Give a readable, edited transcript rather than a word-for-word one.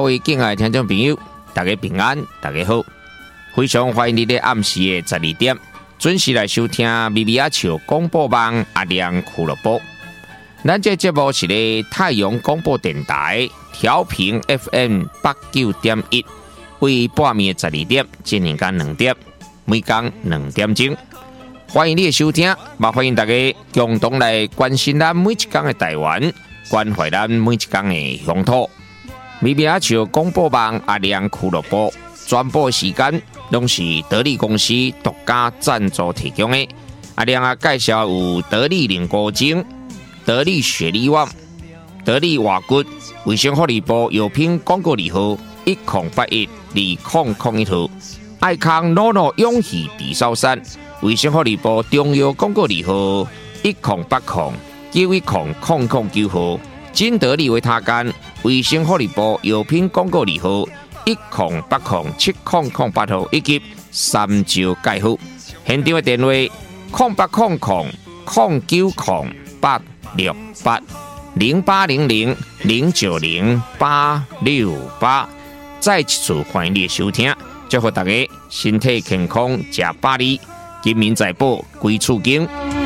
各位敬爱的听众朋友，大家平安，大家好，非常欢迎你在暗时的12点准时来收听咪咪仔笑广播网阿亮俱乐部。咱这节目是咧太阳广播电台调频 FM 89.1，为半暝12点进行到2点，每天2点钟。欢迎你的收听，也欢迎大家共同来关心咱每一天的台湾，关怀咱每一天的乡土。咪咪仔笑广播网阿亮俱乐部全部时间拢是得力公司独家赞助提供的。阿亮啊，介绍有得力凝固精、得力雪力旺、得力瓦骨、卫生福利部药品广告字号10812001号，爱康诺诺永续地烧山，卫生福利部中药广告字号1080910009号，金得力维他干，卫生福利部药品广告字号10807008号，以及三招介护。现场的电话08000868680800090868。再一次欢迎你的收听，祝福大家身体健康，吃百里，金民财宝归厝经。